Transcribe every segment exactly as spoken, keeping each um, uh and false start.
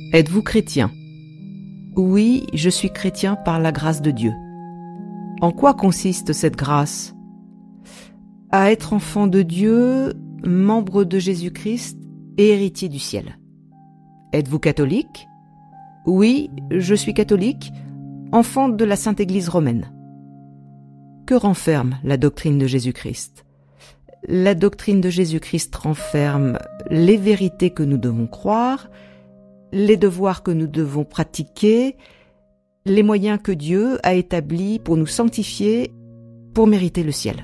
Êtes-vous chrétien ? Oui, je suis chrétien par la grâce de Dieu. En quoi consiste cette grâce ? À être enfant de Dieu, membre de Jésus-Christ et héritier du ciel. Êtes-vous catholique ? Oui, je suis catholique, enfant de la Sainte Église romaine. Que renferme la doctrine de Jésus-Christ ? La doctrine de Jésus-Christ renferme les vérités que nous devons croire, les devoirs que nous devons pratiquer, les moyens que Dieu a établis pour nous sanctifier, pour mériter le ciel.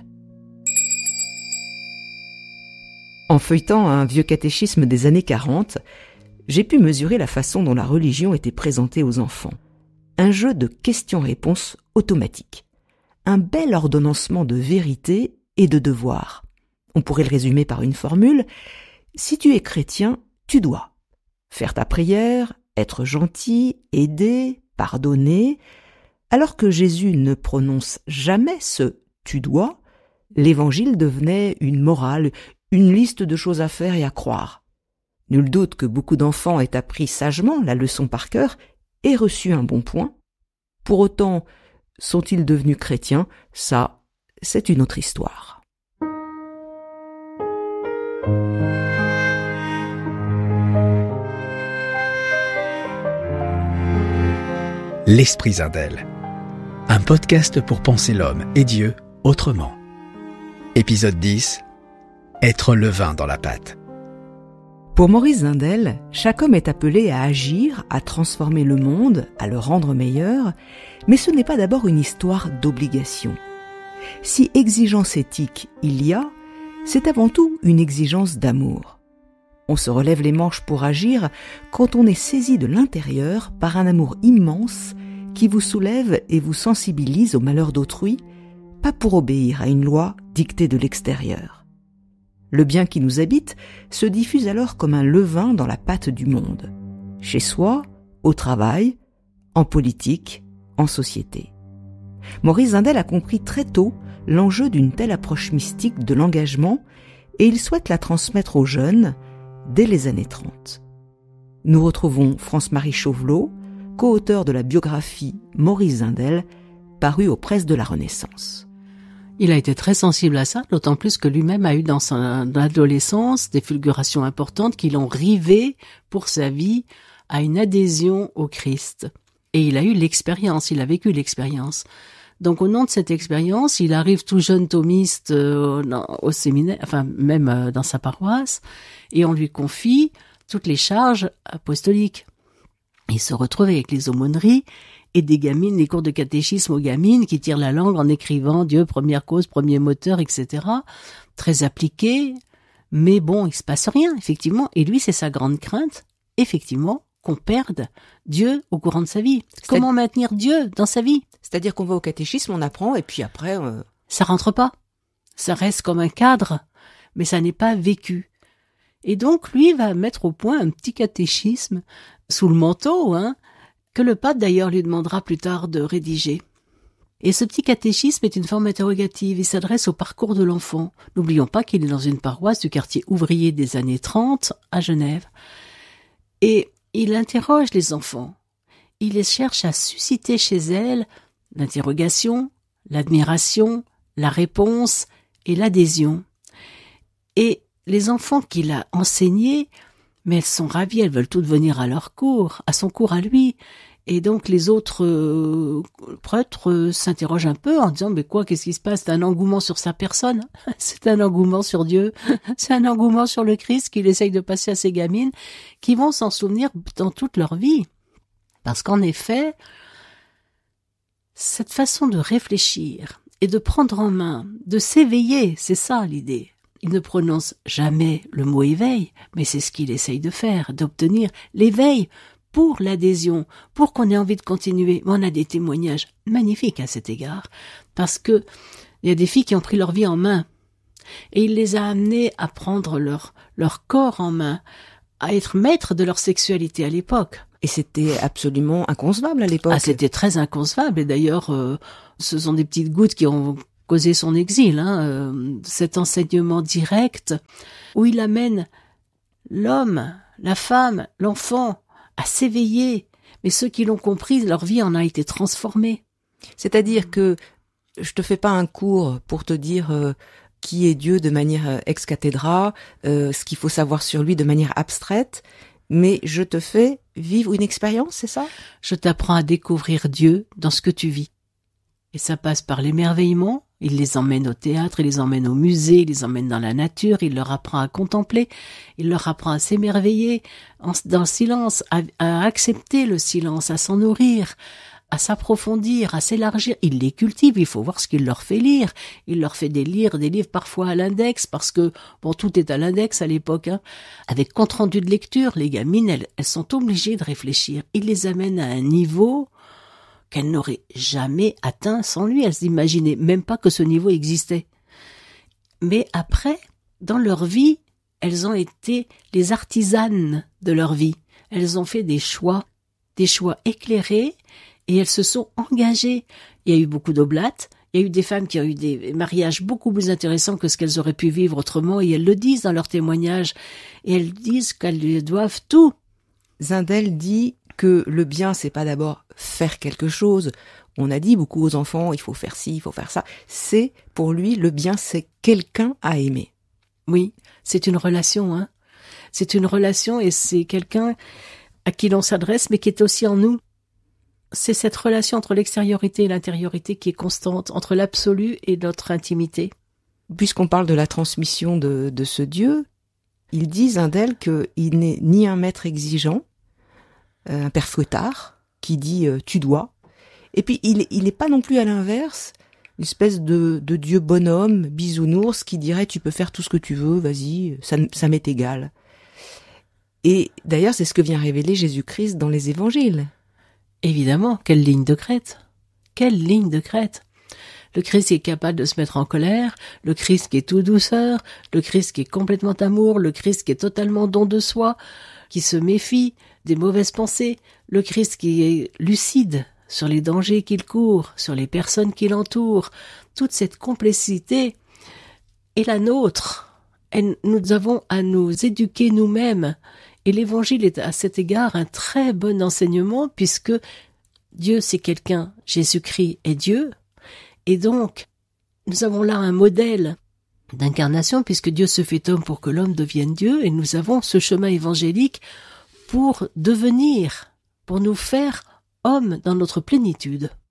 En feuilletant un vieux catéchisme des années quarante, j'ai pu mesurer la façon dont la religion était présentée aux enfants. Un jeu de questions-réponses automatique. Un bel ordonnancement de vérité et de devoirs. On pourrait le résumer par une formule. Si tu es chrétien, tu dois faire ta prière, être gentil, aider, pardonner. Alors que Jésus ne prononce jamais ce « tu dois », l'évangile devenait une morale, une liste de choses à faire et à croire. Nul doute que beaucoup d'enfants aient appris sagement la leçon par cœur et reçu un bon point. Pour autant, sont-ils devenus chrétiens ? Ça, c'est une autre histoire. L'Esprit Zindel, un podcast pour penser l'homme et Dieu autrement. Épisode dix, être le vin dans la pâte. Pour Maurice Zindel, chaque homme est appelé à agir, à transformer le monde, à le rendre meilleur, mais ce n'est pas d'abord une histoire d'obligation. Si exigence éthique il y a, c'est avant tout une exigence d'amour. On se relève les manches pour agir quand on est saisi de l'intérieur par un amour immense qui vous soulève et vous sensibilise au malheur d'autrui, pas pour obéir à une loi dictée de l'extérieur. Le bien qui nous habite se diffuse alors comme un levain dans la pâte du monde, chez soi, au travail, en politique, en société. Maurice Zindel a compris très tôt l'enjeu d'une telle approche mystique de l'engagement et il souhaite la transmettre aux jeunes dès les années trente. Nous retrouvons France-Marie Chauvelot, co-auteur de la biographie Maurice Zindel, parue aux Presses de la Renaissance. Il a été très sensible à ça, d'autant plus que lui-même a eu dans son adolescence des fulgurations importantes qui l'ont rivé pour sa vie à une adhésion au Christ. Et il a eu l'expérience, il a vécu l'expérience. Donc au nom de cette expérience, il arrive tout jeune thomiste euh, au séminaire, enfin même euh, dans sa paroisse, et on lui confie toutes les charges apostoliques. Il se retrouve avec les aumôneries et des gamines, les cours de catéchisme aux gamines qui tirent la langue en écrivant Dieu, première cause, premier moteur, et cetera. Très appliqué, mais bon, il se passe rien, effectivement. Et lui, c'est sa grande crainte, effectivement, qu'on perde Dieu au courant de sa vie. Comment maintenir Dieu dans sa vie ? C'est-à-dire qu'on va au catéchisme, on apprend, et puis après... Euh... Ça rentre pas. Ça reste comme un cadre, mais ça n'est pas vécu. Et donc, lui va mettre au point un petit catéchisme sous le manteau, hein, que le pape d'ailleurs lui demandera plus tard de rédiger. Et ce petit catéchisme est une forme interrogative, il s'adresse au parcours de l'enfant. N'oublions pas qu'il est dans une paroisse du quartier ouvrier des années trente à Genève. Et il interroge les enfants. Il les cherche à susciter chez elles l'interrogation, l'admiration, la réponse et l'adhésion. Et les enfants qu'il a enseignés, mais elles sont ravies, elles veulent toutes venir à leur cours, à son cours à lui. Et donc les autres euh, prêtres euh, s'interrogent un peu en disant « Mais quoi, qu'est-ce qui se passe ? C'est un engouement sur sa personne, c'est un engouement sur Dieu, c'est un engouement sur le Christ qu'il essaye de passer à ses gamines qui vont s'en souvenir dans toute leur vie. » Parce qu'en effet, cette façon de réfléchir et de prendre en main, de s'éveiller, c'est ça l'idée. Il ne prononce jamais le mot éveil, mais c'est ce qu'il essaye de faire, d'obtenir l'éveil pour l'adhésion, pour qu'on ait envie de continuer. Mais on a des témoignages magnifiques à cet égard, parce que il y a des filles qui ont pris leur vie en main, et il les a amenées à prendre leur, leur corps en main, à être maîtres de leur sexualité à l'époque. Et c'était absolument inconcevable à l'époque. Ah, c'était très inconcevable, et d'ailleurs, euh, ce sont des petites gouttes qui ont causé son exil, hein, euh, cet enseignement direct, où il amène l'homme, la femme, l'enfant, à s'éveiller. Mais ceux qui l'ont compris, leur vie en a été transformée. C'est-à-dire que je te fais pas un cours pour te dire euh, qui est Dieu de manière euh, ex cathedra, euh, ce qu'il faut savoir sur lui de manière abstraite, mais je te fais vivre une expérience, c'est ça? Je t'apprends à découvrir Dieu dans ce que tu vis. Et ça passe par l'émerveillement. Il les emmène au théâtre, il les emmène au musée, il les emmène dans la nature, il leur apprend à contempler, il leur apprend à s'émerveiller en, dans le silence, à, à accepter le silence, à s'en nourrir, à s'approfondir, à s'élargir. Il les cultive, il faut voir ce qu'il leur fait lire. Il leur fait des lire des livres parfois à l'index, parce que, bon, tout est à l'index à l'époque, hein. Avec compte-rendu de lecture, les gamines, elles, elles sont obligées de réfléchir. Il les amène à un niveau qu'elles n'auraient jamais atteint sans lui. Elles n'imaginaient même pas que ce niveau existait. Mais après, dans leur vie, elles ont été les artisanes de leur vie. Elles ont fait des choix, des choix éclairés, et elles se sont engagées. Il y a eu beaucoup d'oblates, il y a eu des femmes qui ont eu des mariages beaucoup plus intéressants que ce qu'elles auraient pu vivre autrement, et elles le disent dans leurs témoignages, et elles disent qu'elles lui doivent tout. Zindel dit que le bien, c'est pas d'abord faire quelque chose. On a dit beaucoup aux enfants, il faut faire ci, il faut faire ça. C'est, pour lui, le bien, c'est quelqu'un à aimer. Oui, c'est une relation, hein. C'est une relation et c'est quelqu'un à qui l'on s'adresse, mais qui est aussi en nous. C'est cette relation entre l'extériorité et l'intériorité qui est constante, entre l'absolu et notre intimité. Puisqu'on parle de la transmission de, de ce Dieu, il dit, Zindel, qu'il n'est ni un maître exigeant, un père fouettard, qui dit euh, « tu dois », et puis il il n'est pas non plus à l'inverse, une espèce de, de Dieu bonhomme, bisounours, qui dirait « tu peux faire tout ce que tu veux, vas-y, ça, ça m'est égal ». Et d'ailleurs, c'est ce que vient révéler Jésus-Christ dans les évangiles. Évidemment, quelle ligne de crête! Quelle ligne de crête! Le Christ qui est capable de se mettre en colère, le Christ qui est tout douceur, le Christ qui est complètement amour, le Christ qui est totalement don de soi, qui se méfie des mauvaises pensées, le Christ qui est lucide sur les dangers qu'il court, sur les personnes qui l'entourent. Toute cette complexité est la nôtre. Et nous avons à nous éduquer nous-mêmes. Et l'Évangile est à cet égard un très bon enseignement, puisque Dieu c'est quelqu'un, Jésus-Christ est Dieu, et donc nous avons là un modèle d'incarnation, puisque Dieu se fait homme pour que l'homme devienne Dieu, et nous avons ce chemin évangélique pour devenir, pour nous faire hommes dans notre plénitude.